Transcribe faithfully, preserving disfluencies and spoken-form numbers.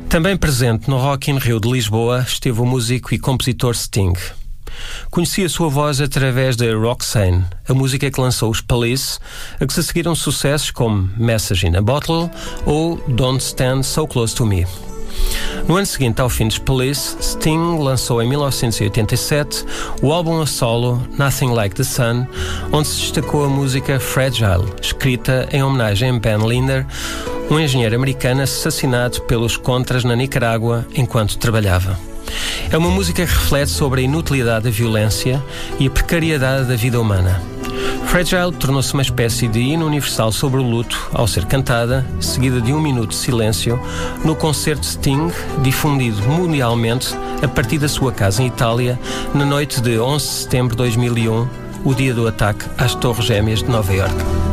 Também presente no Rock in Rio de Lisboa esteve o músico e compositor Sting. Conheci a sua voz através de Roxane, a música que lançou os Police, a que se seguiram sucessos como Message in a Bottle ou Don't Stand So Close to Me. No ano seguinte ao fim dos Police, Sting lançou em mil novecentos e oitenta e sete o álbum a solo Nothing Like the Sun, onde se destacou a música Fragile, escrita em homenagem a Ben Linder, um engenheiro americano assassinado pelos Contras na Nicarágua enquanto trabalhava. É uma música que reflete sobre a inutilidade da violência e a precariedade da vida humana. Fragile tornou-se uma espécie de hino universal sobre o luto ao ser cantada, seguida de um minuto de silêncio, no concerto Sting, difundido mundialmente a partir da sua casa em Itália, na noite de onze de setembro de dois mil e um, o dia do ataque às Torres Gêmeas de Nova Iorque.